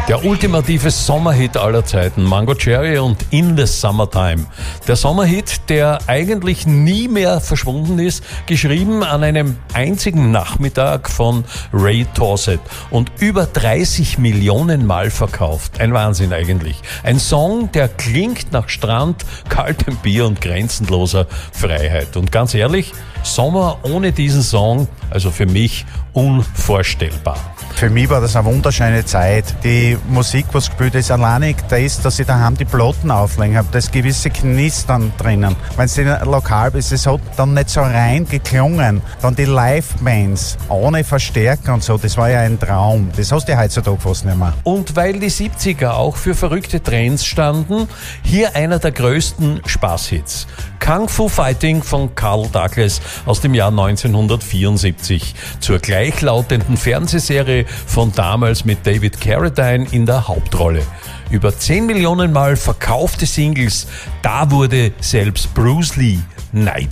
Der ultimative Sommerhit aller Zeiten, Mango Cherry und In the Summertime. Der Sommerhit, der eigentlich nie mehr verschwunden ist, geschrieben an einem einzigen Nachmittag von Ray Torsett und über 30 Millionen Mal verkauft. Ein Wahnsinn eigentlich. Ein Song, der klingt nach Strand, kaltem Bier und grenzenloser Freiheit. Und ganz ehrlich, Sommer ohne diesen Song, also für mich unvorstellbar. Für mich war das eine wunderschöne Zeit. Die Musik, was gespielt ist, alleinig das, dass ich daheim die Platten auflegen habe, das gewisse Knistern drinnen. Wenn es lokal ist, es hat dann nicht so rein geklungen. Dann die Live-Bands ohne Verstärker und so, das war ja ein Traum. Das hast du heutzutage fast nicht mehr. Und weil die 70er auch für verrückte Trends standen, hier einer der größten Spaßhits. Kung Fu Fighting von Carl Douglas aus dem Jahr 1974 zur gleichlautenden Fernsehserie von damals mit David Carradine in der Hauptrolle. Über 10 Millionen Mal verkaufte Singles, da wurde selbst Bruce Lee neidisch.